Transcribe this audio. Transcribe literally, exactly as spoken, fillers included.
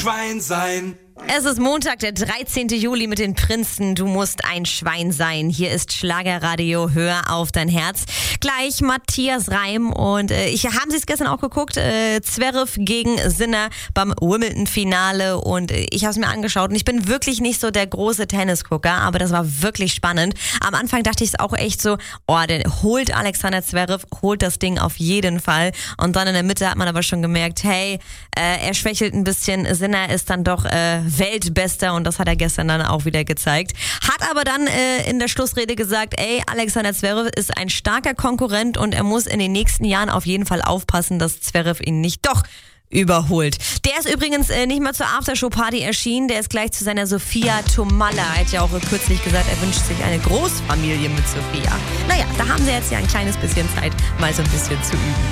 Schwein sein. Es ist Montag, der dreizehnten Juli mit den Prinzen. Du musst ein Schwein sein. Hier ist Schlagerradio. Hör auf dein Herz. Gleich Matthias Reim und äh, ich haben Sie es gestern auch geguckt. Äh, Zverev gegen Sinner beim Wimbledon-Finale und äh, ich habe es mir angeschaut und ich bin wirklich nicht so der große Tennisgucker, aber das war wirklich spannend. Am Anfang dachte ich es auch echt so, oh, der holt Alexander Zverev, holt das Ding auf jeden Fall. Und dann in der Mitte hat man aber schon gemerkt, hey, äh, er schwächelt ein bisschen. Sinner ist dann doch äh, Weltbester und das hat er gestern dann auch wieder gezeigt. Hat aber dann äh, in der Schlussrede gesagt, ey, Alexander Zverev ist ein starker Konkurrent und er muss in den nächsten Jahren auf jeden Fall aufpassen, dass Zverev ihn nicht doch überholt. Der ist übrigens äh, nicht mal zur Aftershow-Party erschienen, der ist gleich zu seiner Sophia Tomalla. Er hat ja auch kürzlich gesagt, er wünscht sich eine Großfamilie mit Sophia. Naja, da haben sie jetzt ja ein kleines bisschen Zeit, mal so ein bisschen zu üben.